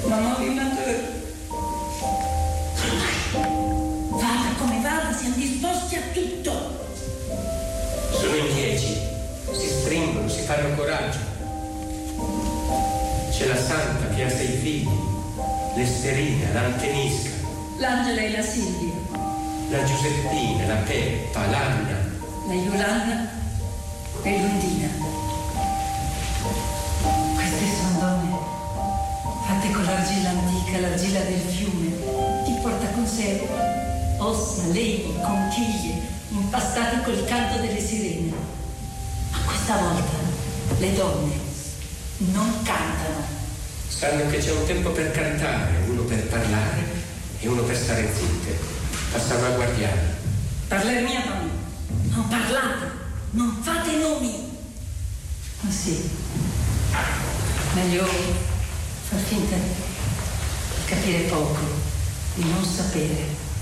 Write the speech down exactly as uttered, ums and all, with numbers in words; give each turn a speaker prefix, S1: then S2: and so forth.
S1: Mamma ordinateur. Vada come vada, siamo disposti a tutto.
S2: Sono in dieci, si stringono, si fanno coraggio. C'è la Santa che ha sei figli, l'Esterina, l'Antenisca,
S1: L'Angela e la Silvia,
S2: la Giuseppina, la Peppa, l'Anna,
S1: la Iolanda e l'Undina. Queste sono donne fatte con l'argilla antica, l'argilla del fiume, che porta con sé ossa, legni, conchiglie, impastati col canto delle sirene. Ma questa volta le donne non cantano.
S2: sanno che c'è un tempo per cantare, uno per parlare e uno per stare zitte, a salvaguardiare.
S1: Parlermi a voi, non parlate, non fate nomi. Ma sì, meglio far finta di capire poco, di non sapere.